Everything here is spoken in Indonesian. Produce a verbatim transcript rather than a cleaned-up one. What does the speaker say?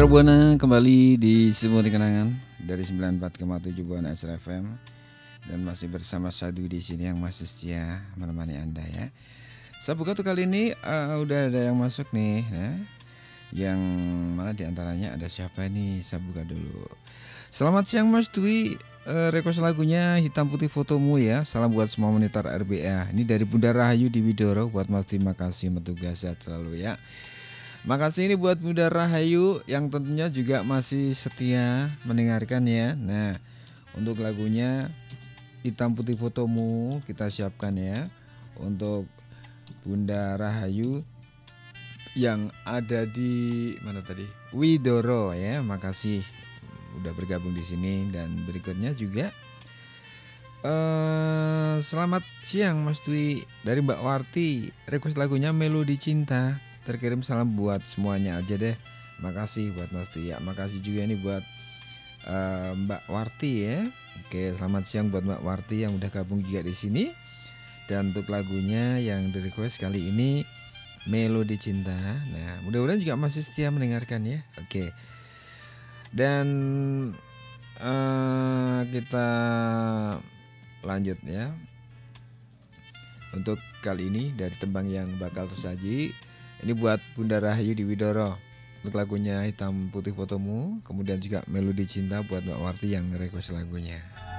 Mitra Buana kembali di Semua Kenangan dari sembilan puluh empat koma tujuh Buana Aceh F M dan masih bersama Sadu di sini yang masih setia menemani Anda ya. Saya buka tuh kali ini uh, udah ada yang masuk nih ya. Yang mana diantaranya ada siapa nih? Saya buka dulu. Selamat siang Mas Dwi, uh, request lagunya Hitam Putih Fotomu ya. Salam buat semua monitor R B A. Ini dari Bunda Rahayu di Widoro. Buat Mas terima kasih bertugas sehat selalu ya. Makasih ini buat Bunda Rahayu yang tentunya juga masih setia mendengarkan ya. Nah, untuk lagunya Hitam Putih Fotomu kita siapkan ya untuk Bunda Rahayu yang ada di mana tadi? Widoro ya. Makasih udah bergabung di sini dan berikutnya juga uh, selamat siang Mas Dwi dari Mbak Warti. Request lagunya Melodi Cinta. Terkirim salam buat semuanya aja deh. Makasih buat Mas Dwi ya. Makasih juga nih buat uh, Mbak Warti ya. Oke, selamat siang buat Mbak Warti yang udah gabung juga di sini. Dan untuk lagunya yang di request kali ini Melodi Cinta. Nah, mudah-mudahan juga masih setia mendengarkan ya. Oke. Dan uh, kita lanjut ya. Untuk kali ini dari tembang yang bakal tersaji. Ini buat Bunda Rahayu di Widoro. Untuk lagunya Hitam Putih Fotomu. Kemudian juga Melodi Cinta buat Mbak Warti yang request lagunya.